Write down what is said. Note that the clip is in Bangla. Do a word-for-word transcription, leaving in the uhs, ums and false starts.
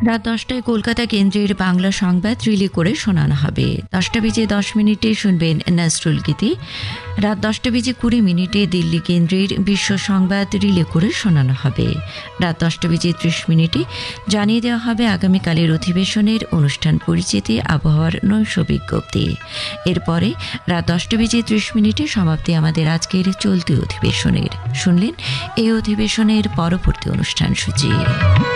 রাত দশটায় কলকাতা কেন্দ্রের বাংলা সংবাদ রিলে করে শোনানো হবে। দশটা বেজে দশ মিনিটে শুনবেন নজরুল গীতি। রাত দশটা বেজে কুড়ি মিনিটে দিল্লি কেন্দ্রের বিশ্ব সংবাদ রিলে করে শোনানো হবে। রাত দশটা বেজে ত্রিশ মিনিটে জানিয়ে দেওয়া হবে আগামীকালের অধিবেশনের অনুষ্ঠান পরিচিতি, আবহাওয়ার নৈশ বিজ্ঞপ্তি। এরপরে রাত দশটা বেজে ত্রিশ মিনিটে সমাপ্তি আমাদের আজকের চলতি অধিবেশনের। শুনলেন এই অধিবেশনের পরবর্তী অনুষ্ঠান সূচি।